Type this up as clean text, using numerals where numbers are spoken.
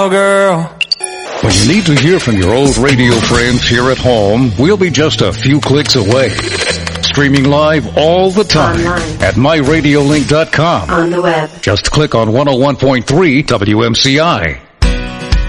girl. When you need to hear from your old radio friends here at home, we'll be just a few clicks away. Streaming live all the time online at myradiolink.com. On the web. Just click on 101.3 WMCI.